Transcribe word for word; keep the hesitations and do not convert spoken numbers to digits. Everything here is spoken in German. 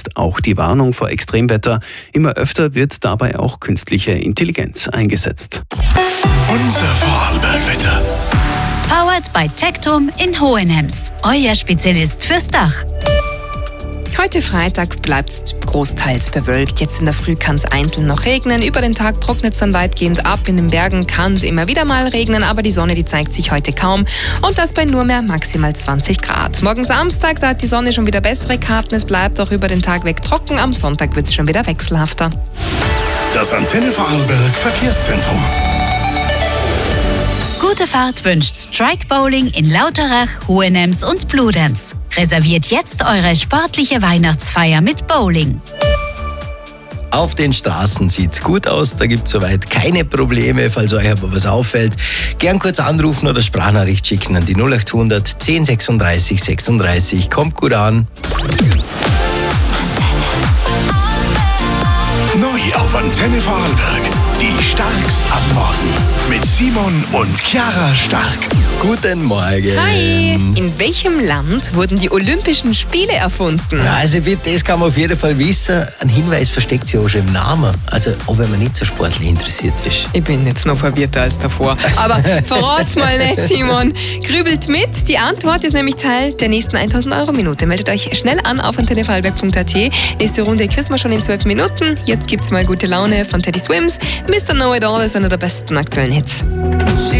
jetzt auch die Warnung vor Extremwetter. Immer öfter wird dabei auch künstliche Intelligenz eingesetzt. Unser Vorarlbergwetter. Powered by Tectum in Hohenems. Euer Spezialist fürs Dach. Heute Freitag bleibt es großteils bewölkt. Jetzt in der Früh kann es einzeln noch regnen. Über den Tag trocknet es dann weitgehend ab. In den Bergen kann es immer wieder mal regnen, aber die Sonne, die zeigt sich heute kaum. Und das bei nur mehr maximal zwanzig Grad. Morgen Samstag, da hat die Sonne schon wieder bessere Karten. Es bleibt auch über den Tag weg trocken. Am Sonntag wird es schon wieder wechselhafter. Das Antenne Vorarlberg Verkehrszentrum. Gute Fahrt wünscht Strike Bowling in Lauterach, Hohenems und Bludenz. Reserviert jetzt eure sportliche Weihnachtsfeier mit Bowling. Auf den Straßen sieht's gut aus, da gibt's soweit keine Probleme. Falls euch aber was auffällt, gern kurz anrufen oder Sprachnachricht schicken an die null achthundert zehn sechsunddreißig sechsunddreißig. Kommt gut an. Neu auf Antenne Vorarlberg. Die Starks am Morgen. Mit Simon und Chiara Stark. Guten Morgen. Hi! In welchem Land wurden die Olympischen Spiele erfunden? Na, also das kann man auf jeden Fall wissen. Ein Hinweis versteckt sich auch schon im Namen. Also, auch wenn man nicht so sportlich interessiert ist. Ich bin jetzt noch verwirrter als davor. Aber verrat's mal nicht, Simon. Grübelt mit. Die Antwort ist nämlich Teil der nächsten tausend Euro Minute. Meldet euch schnell an auf antenne vorarlberg punkt a t. Nächste Runde quiz wir schon in zwölf Minuten. Jetzt gibt's mal gute Laune von Teddy Swims. Mister Know It All ist einer der besten aktuellen Hits.